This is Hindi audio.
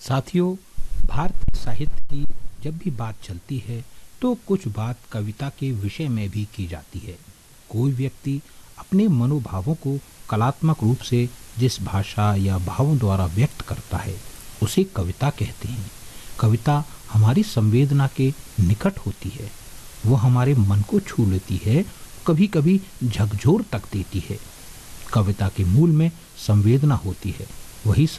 साथियों, भारतीय साहित्य की जब भी बात चलती है तो कुछ बात कविता के विषय में भी की जाती है। कोई व्यक्ति अपने मनोभावों को कलात्मक रूप से जिस भाषा या भावों द्वारा व्यक्त करता है उसे कविता कहते हैं। कविता हमारी संवेदना के निकट होती है, वो हमारे मन को छू लेती है, कभी कभी झकझोर तक देती है। कविता के मूल में संवेदना होती है, वही